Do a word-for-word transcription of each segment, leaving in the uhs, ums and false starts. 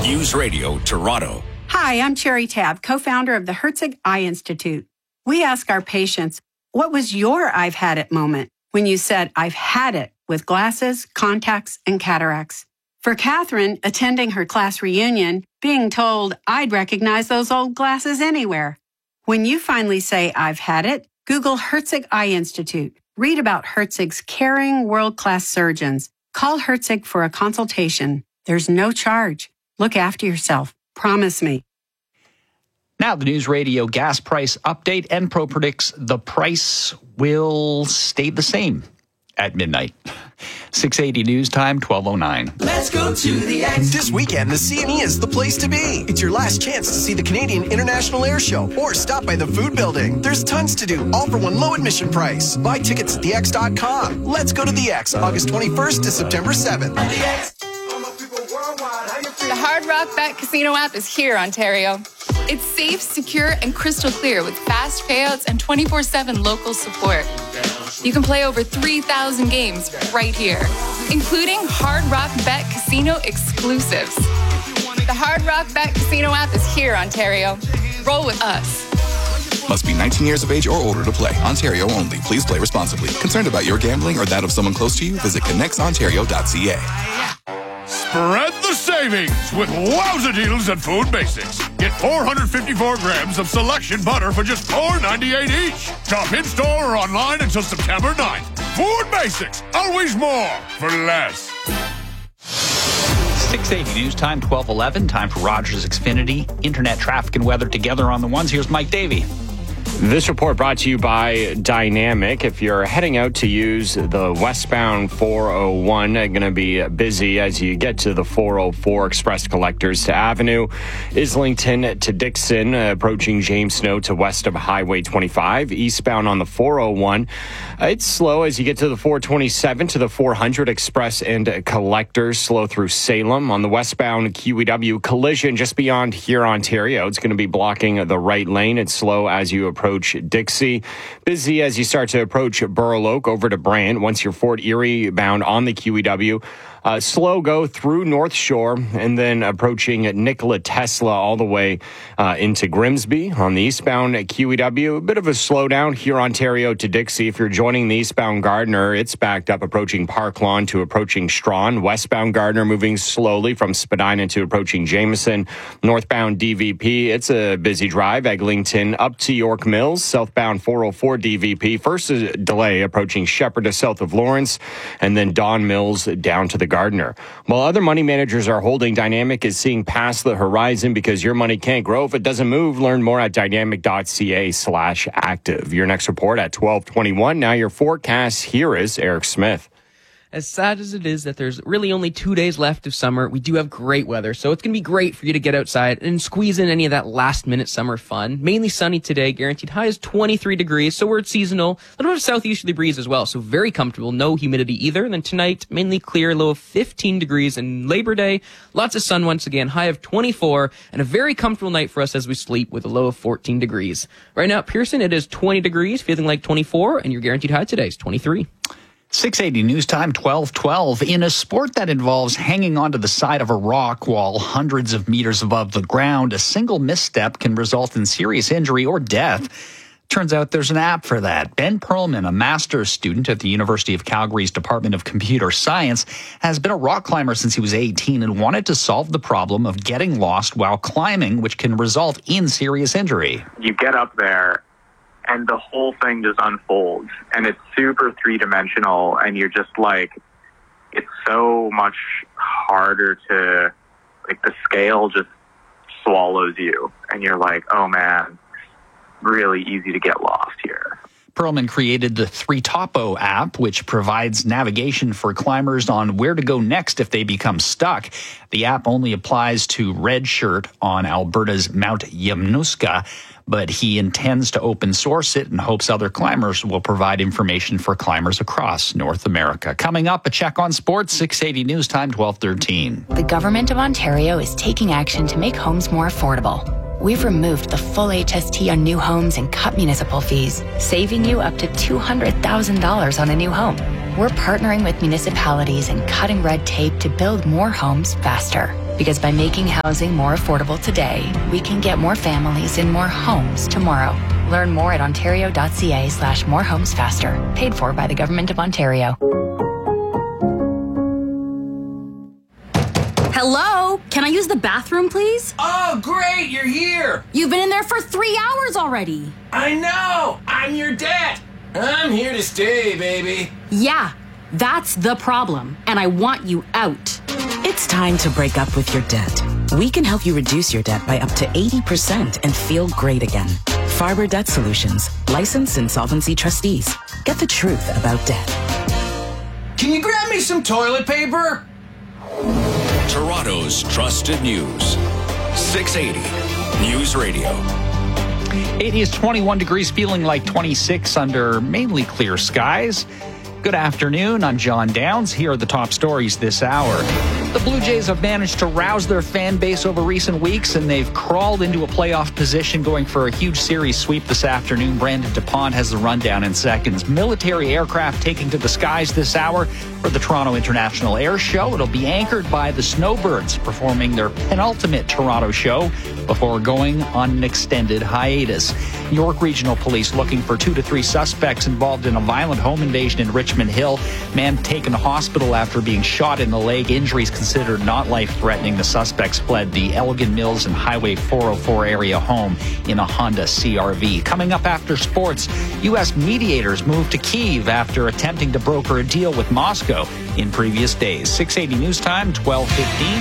News Radio Toronto. Hi, I'm Cherry Tab, co-founder of the Herzig Eye Institute. We ask our patients, what was your I've had it moment when you said, I've had it with glasses, contacts, and cataracts? For Catherine, attending her class reunion, being told, I'd recognize those old glasses anywhere. When you finally say, I've had it, Google Herzig Eye Institute. Read about Herzig's caring, world-class surgeons. Call Herzig for a consultation. There's no charge. Look after yourself. Promise me. Now the News Radio gas price update. Enpro predicts the price will stay the same at midnight. six eighty News Time, twelve oh nine. Let's go to the X. This weekend, the C and E is the place to be. It's your last chance to see the Canadian International Air Show or stop by the Food Building. There's tons to do, all for one low admission price. Buy tickets at the x dot com. Let's go to the X, August twenty-first to September seventh. The X. The Hard Rock Bet Casino app is here, Ontario. It's safe, secure, and crystal clear with fast payouts and twenty-four seven local support. You can play over three thousand games right here, including Hard Rock Bet Casino exclusives. The Hard Rock Bet Casino app is here, Ontario. Roll with us. Must be nineteen years of age or older to play. Ontario only. Please play responsibly. Concerned about your gambling or that of someone close to you? Visit connects ontario dot c a. Spread the savings with wowza deals at Food Basics. Get four hundred fifty-four grams of selection butter for just four ninety-eight each. Shop in-store or online until September ninth. Food Basics. Always more for less. six eighty News Time, twelve eleven. Time for Rogers Xfinity. Internet traffic and weather together on the ones. Here's Mike Davey. This report brought to you by Dynamic. If you're heading out to use the westbound four oh one, going to be busy as you get to the four oh four Express Collectors to Avenue, Islington to Dixon, uh, approaching James Snow to west of Highway twenty-five. Eastbound on the four oh one, uh, it's slow as you get to the four twenty-seven to the four hundred Express and Collectors, slow through Salem. On the westbound Q E W, collision just beyond here, Ontario. It's going to be blocking the right lane. It's slow as you approach Dixie. Busy as you start to approach Burl Oak over to Brant. Once you're Fort Erie bound on the Q E W, uh, slow go through North Shore and then approaching Nikola Tesla all the way uh, into Grimsby. On the eastbound Q E W, a bit of a slowdown here, Ontario to Dixie. If you're joining the eastbound Gardiner, it's backed up approaching Park Lawn to approaching Strawn. Westbound Gardiner moving slowly from Spadina to approaching Jameson. Northbound D V P, it's a busy drive. Eglinton up to York Mills. Southbound four oh four D V P, first a delay approaching Shepherd to south of Lawrence, and then Don Mills down to the Gardiner. While other money managers are holding, Dynamic is seeing past the horizon because your money can't grow if it doesn't move. Learn more at dynamic.ca slash active. Your next report at twelve twenty-one. Now your forecast. Here is Eric Smith. As sad as it is that there's really only two days left of summer, we do have great weather, so it's going to be great for you to get outside and squeeze in any of that last-minute summer fun. Mainly sunny today, guaranteed high is twenty-three degrees, so we're seasonal. A little bit of southeasterly breeze as well, so very comfortable, no humidity either. And then tonight, mainly clear, low of fifteen degrees. And Labor Day, lots of sun once again, high of twenty-four, and a very comfortable night for us as we sleep with a low of fourteen degrees. Right now at Pearson, it is twenty degrees, feeling like twenty-four, and your guaranteed high today is twenty-three. six eighty News Time, twelve twelve. In a sport that involves hanging onto the side of a rock while hundreds of meters above the ground, a single misstep can result in serious injury or death. Turns out there's an app for that. Ben Perlman, a master's student at the University of Calgary's Department of Computer Science, has been a rock climber since he was eighteen and wanted to solve the problem of getting lost while climbing, which can result in serious injury. You get up there, and the whole thing just unfolds, and it's super three-dimensional, and you're just like, it's so much harder to, like, the scale just swallows you, and you're like, oh man, really easy to get lost here. Perlman created the three topo app, which provides navigation for climbers on where to go next if they become stuck. The app only applies to Red Shirt on Alberta's Mount Yamnuska, but he intends to open source it and hopes other climbers will provide information for climbers across North America. Coming up, a check on sports, six eighty News Time, twelve thirteen. The Government of Ontario is taking action to make homes more affordable. We've removed the full H S T on new homes and cut municipal fees, saving you up to two hundred thousand dollars on a new home. We're partnering with municipalities and cutting red tape to build more homes faster. Because by making housing more affordable today, we can get more families in more homes tomorrow. Learn more at ontario.ca slash more homes faster. Paid for by the Government of Ontario. Hello? Can I use the bathroom, please? Oh, great, you're here. You've been in there for three hours already. I know. I'm your dad. I'm here to stay, baby. Yeah, that's the problem, and I want you out. It's time to break up with your debt. We can help you reduce your debt by up to eighty percent and feel great again. Farber Debt Solutions, licensed insolvency trustees. Get the truth about debt. Can you grab me some toilet paper? Toronto's trusted news. six eighty News Radio. It is twenty-one degrees, feeling like twenty-six under mainly clear skies. Good afternoon. I'm John Downs. Here are the top stories this hour. The Blue Jays have managed to rouse their fan base over recent weeks, and they've crawled into a playoff position, going for a huge series sweep this afternoon. Brandon DuPont has the rundown in seconds. Military aircraft taking to the skies this hour for the Toronto International Air Show. It'll be anchored by the Snowbirds, performing their penultimate Toronto show before going on an extended hiatus. York Regional Police looking for two to three suspects involved in a violent home invasion in Richmond Hill. Man taken to hospital after being shot in the leg. Injuries considered not life-threatening. The suspects fled the Elgin Mills and Highway four oh four area home in a Honda C R V. Coming up after sports, U S mediators moved to Kyiv after attempting to broker a deal with Moscow in previous days. six eighty News Time, twelve fifteen.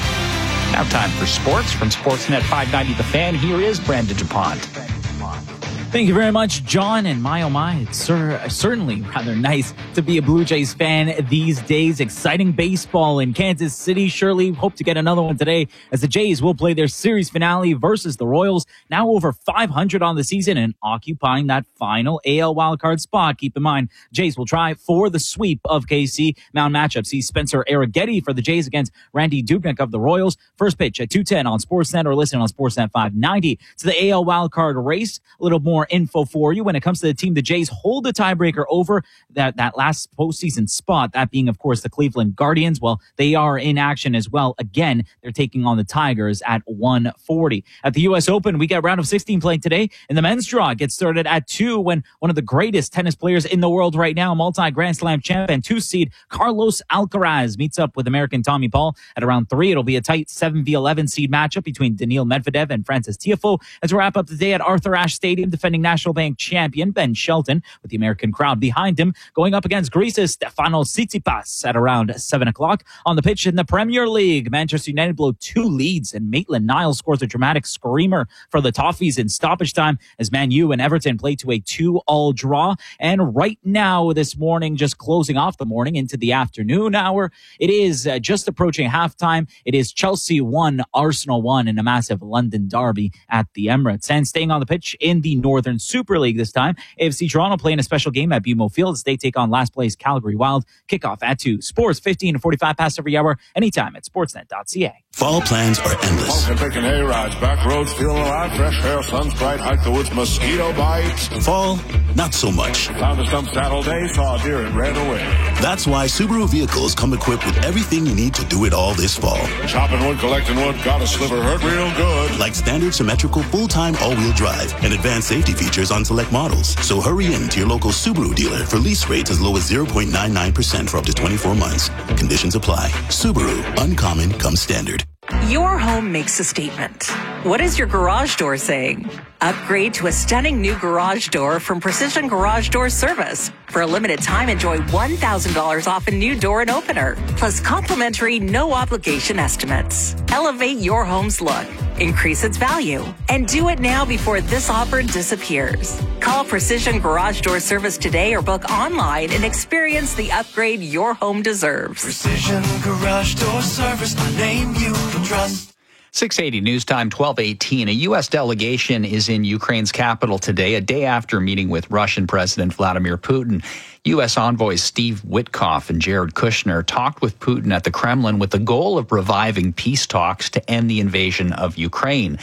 Now time for sports from Sportsnet five ninety The Fan. Here is Brandon DuPont. Thank you very much, John. And my, oh my, it's cer- certainly rather nice to be a Blue Jays fan these days. Exciting baseball in Kansas City. Surely hope to get another one today, as the Jays will play their series finale versus the Royals. Now over five hundred on the season and occupying that final A L wildcard spot. Keep in mind, Jays will try for the sweep of K C. Mound matchup sees Spencer Arrighetti for the Jays against Randy Dubnyk of the Royals. First pitch at two ten on Sportsnet, or listen on Sportsnet five ninety. To the A L wildcard race, a little more info for you when it comes to the team the Jays hold the tiebreaker over that, that last postseason spot, that being, of course, the Cleveland Guardians. Well, they are in action as well. Again, they're taking on the Tigers at one forty. At the U S Open, we get round of sixteen playing today, and the men's draw gets started at two when one of the greatest tennis players in the world right now, multi-Grand Slam champ and two-seed Carlos Alcaraz, meets up with American Tommy Paul. At around three, it'll be a tight seven v eleven seed matchup between Daniil Medvedev and Francis Tiafoe. As we wrap up the day at Arthur Ashe Stadium, defending National Bank champion Ben Shelton, with the American crowd behind him, going up against Greece's Stefanos Tsitsipas at around seven o'clock. On the pitch in the Premier League, Manchester United blow two leads, and Maitland-Niles scores a dramatic screamer for the Toffees in stoppage time as Man U and Everton play to a two all draw. And right now, this morning, just closing off the morning into the afternoon hour, it is uh, just approaching halftime. It is Chelsea one, Arsenal one in a massive London derby at the Emirates. And staying on the pitch in the Northern Super League this time, A F C Toronto playing a special game at B M O Field as they take on last place Calgary Wild. Kickoff at two. Sports fifteen to forty-five past every hour, anytime at sportsnet dot c a. Fall plans are endless. Picking A-rides, back roads, feeling alive, fresh air, sun's bright, hike the woods, mosquito bites. Fall, not so much. Found a stump Saturday, saw a deer and ran away. That's why Subaru vehicles come equipped with everything you need to do it all this fall. Chopping wood, collecting wood, got a sliver, hurt real good. Like standard symmetrical full-time all-wheel drive and advanced safety features on select models. So hurry in to your local Subaru dealer for lease rates as low as zero point nine nine percent for up to twenty-four months. Conditions apply. Subaru, uncommon comes standard. Your home makes a statement. What is your garage door saying? Upgrade to a stunning new garage door from Precision Garage Door Service. For a limited time, enjoy one thousand dollars off a new door and opener, plus complimentary no-obligation estimates. Elevate your home's look, increase its value, and do it now before this offer disappears. Call Precision Garage Door Service today or book online and experience the upgrade your home deserves. Precision Garage Door Service, the name you can trust. six eighty News Time, twelve eighteen. A U S delegation is in Ukraine's capital today, a day after meeting with Russian President Vladimir Putin. U S envoys Steve Witkoff and Jared Kushner talked with Putin at the Kremlin with the goal of reviving peace talks to end the invasion of Ukraine.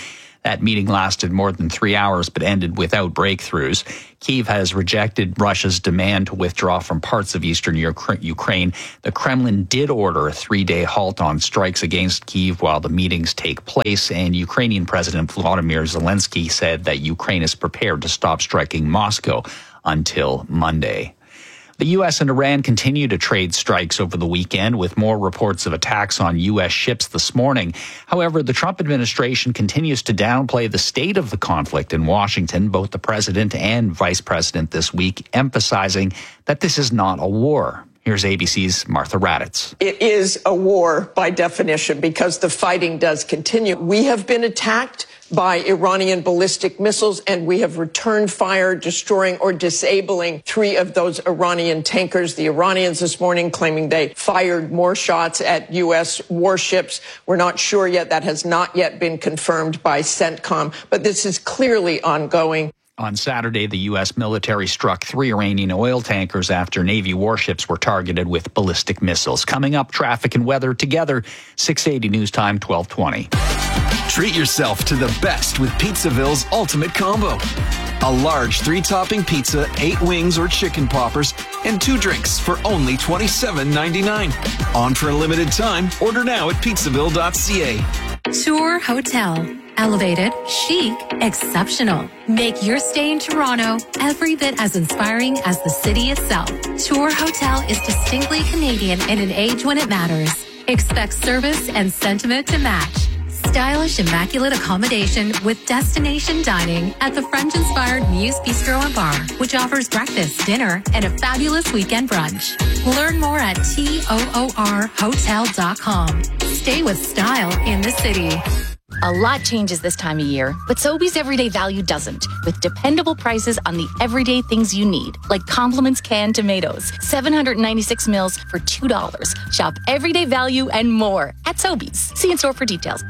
That meeting lasted more than three hours but ended without breakthroughs. Kyiv has rejected Russia's demand to withdraw from parts of eastern Ukraine. The Kremlin did order a three-day halt on strikes against Kyiv while the meetings take place, and Ukrainian President Volodymyr Zelensky said that Ukraine is prepared to stop striking Moscow until Monday. The U S and Iran continue to trade strikes over the weekend, with more reports of attacks on U S ships this morning. However, the Trump administration continues to downplay the state of the conflict in Washington, both the president and vice president this week, emphasizing that this is not a war. Here's A B C's Martha Raddatz. It is a war by definition because the fighting does continue. We have been attacked by Iranian ballistic missiles, and we have returned fire, destroying or disabling three of those Iranian tankers. The Iranians this morning claiming they fired more shots at U S warships. We're not sure yet. That has not yet been confirmed by CENTCOM, but this is clearly ongoing. On Saturday, the U S military struck three Iranian oil tankers after Navy warships were targeted with ballistic missiles. Coming up, traffic and weather together, six eighty News Time, twelve twenty. Treat yourself to the best with Pizzaville's Ultimate Combo. A large three-topping pizza, eight wings or chicken poppers, and two drinks for only twenty-seven ninety-nine. On for a limited time. Order now at pizzaville dot c a. Tour Hotel. Elevated, chic, exceptional. Make your stay in Toronto every bit as inspiring as the city itself. Tour Hotel is distinctly Canadian in an age when it matters. Expect service and sentiment to match. Stylish, immaculate accommodation with destination dining at the French-inspired Muse Bistro and Bar, which offers breakfast, dinner, and a fabulous weekend brunch. Learn more at toor hotel dot com. Stay with style in the city. A lot changes this time of year, but Sobeys Everyday Value doesn't, with dependable prices on the everyday things you need, like Compliments canned tomatoes, seven hundred ninety-six mils for two dollars. Shop Everyday Value and more at Sobeys. See in store for details.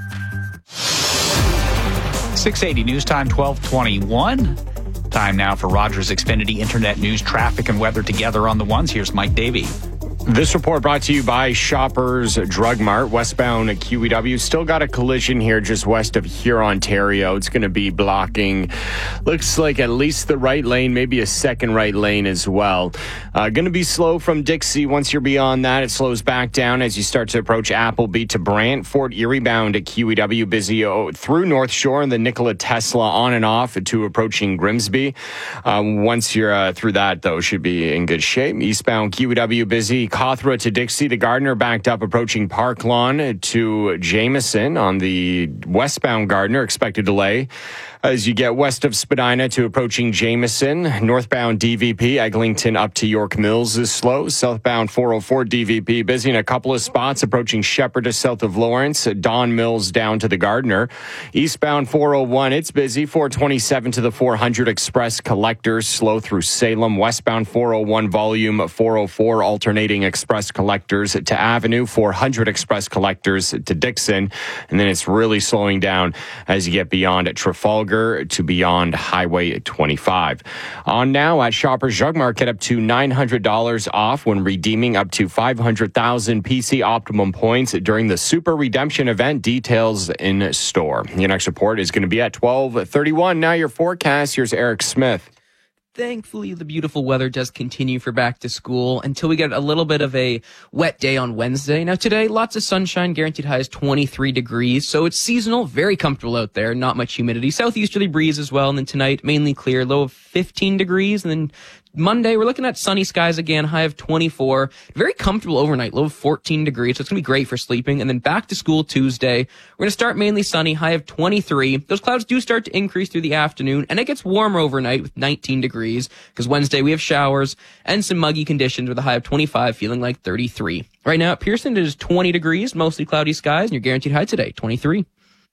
six eighty News Time, twelve twenty-one. Time now for Rogers Xfinity Internet News, traffic and weather together on the ones. Here's Mike Davey. This report brought to you by Shoppers Drug Mart, westbound Q E W. Still got a collision here just west of here, Ontario. It's going to be blocking, looks like at least the right lane, maybe a second right lane as well. Uh, going to be slow from Dixie. Once you're beyond that, it slows back down as you start to approach Appleby to Brant. Fort Erie bound at Q E W, busy through North Shore and the Nikola Tesla on and off to approaching Grimsby. Uh, once you're uh, through that, though, should be in good shape. Eastbound Q E W, busy. Cawthra to Dixie, the Gardner backed up approaching Park Lawn to Jameson on the westbound Gardner, expected delay as you get west of Spadina to approaching Jameson. Northbound D V P, Eglinton up to York Mills is slow. Southbound four oh four D V P, busy in a couple of spots approaching Shepherd to south of Lawrence. Don Mills down to the Gardner. Eastbound four oh one, it's busy. four twenty-seven to the four hundred Express Collectors, slow through Salem. Westbound four oh one volume four oh four, alternating Express Collectors to Avenue. four hundred Express Collectors to Dixon. And then it's really slowing down as you get beyond Trafalgar to beyond Highway twenty-five. On now at Shoppers Drug Mart, get up to nine hundred dollars off when redeeming up to five hundred thousand P C Optimum points during the Super Redemption event. Details in store. Your next report is going to be at twelve thirty-one. Now your forecast. Here's Eric Smith. Thankfully, the beautiful weather does continue for back to school until we get a little bit of a wet day on Wednesday. Now today, lots of sunshine, guaranteed high is twenty-three degrees, so it's seasonal, very comfortable out there, not much humidity. Southeasterly breeze as well, and then tonight, mainly clear, low of fifteen degrees, and then Monday, we're looking at sunny skies again, high of twenty-four. Very comfortable overnight, low of fourteen degrees, so it's going to be great for sleeping. And then back to school Tuesday, we're going to start mainly sunny, high of twenty-three. Those clouds do start to increase through the afternoon, and it gets warmer overnight with nineteen degrees, because Wednesday we have showers and some muggy conditions with a high of twenty-five, feeling like thirty-three. Right now at Pearson, it is twenty degrees, mostly cloudy skies, and your guaranteed high today, twenty-three.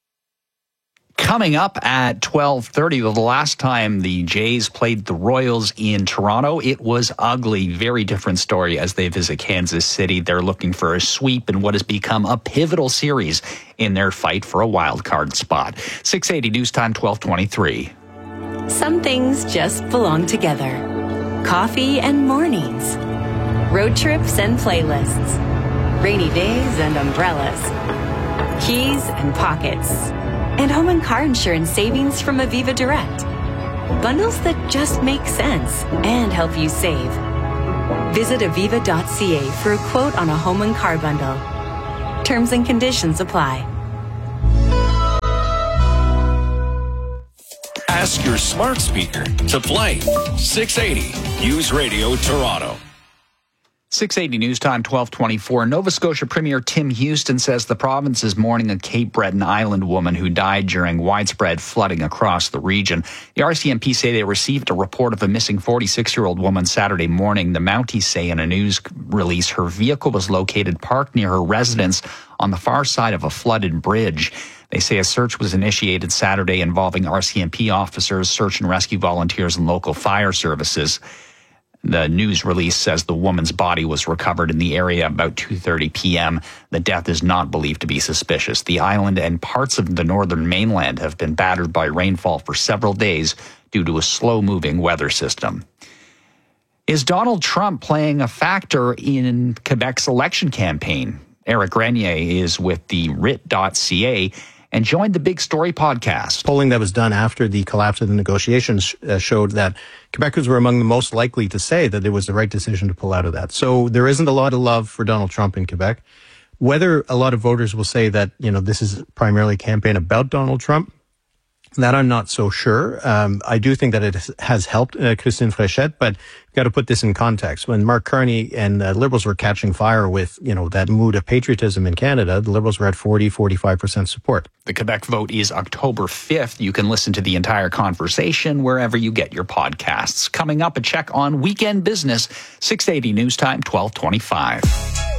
Coming up at twelve thirty, the last time the Jays played the Royals in Toronto, it was ugly. Very different story as they visit Kansas City. They're looking for a sweep in what has become a pivotal series in their fight for a wild card spot. six eighty News Time, twelve twenty-three. Some things just belong together. Coffee and mornings. Road trips and playlists. Rainy days and umbrellas. Keys and pockets. and home and car insurance savings from Aviva Direct. Bundles that just make sense and help you save. Visit aviva dot c a for a quote on a home and car bundle. Terms and conditions apply. Ask your smart speaker to play six eighty News Radio Toronto. six eighty News Time, twelve twenty-four. Nova Scotia Premier Tim Houston says the province is mourning a Cape Breton Island woman who died during widespread flooding across the region. The R C M P say they received a report of a missing forty-six-year-old woman Saturday morning. The Mounties say in a news release her vehicle was located parked near her residence on the far side of a flooded bridge. They say a search was initiated Saturday involving R C M P officers, search and rescue volunteers, and local fire services. The news release says the woman's body was recovered in the area about two thirty p.m. The death is not believed to be suspicious. The island and parts of the northern mainland have been battered by rainfall for several days due to a slow-moving weather system. Is Donald Trump playing a factor in Quebec's election campaign? Eric Grenier is with the R I T dot C A and joined the Big Story podcast. Polling that was done after the collapse of the negotiations uh, showed that Quebecers were among the most likely to say that it was the right decision to pull out of that. So there isn't a lot of love for Donald Trump in Quebec. Whether a lot of voters will say that, you know, this is primarily a campaign about Donald Trump, that I'm not so sure. Um, I do think that it has helped uh, Christine Fréchette, but you've got to put this in context. When Mark Carney and uh, Liberals were catching fire with, you know, that mood of patriotism in Canada, the Liberals were at forty, forty-five percent support. The Quebec vote is October fifth. You can listen to the entire conversation wherever you get your podcasts. Coming up, a check on weekend business, six eighty News Time, twelve twenty-five.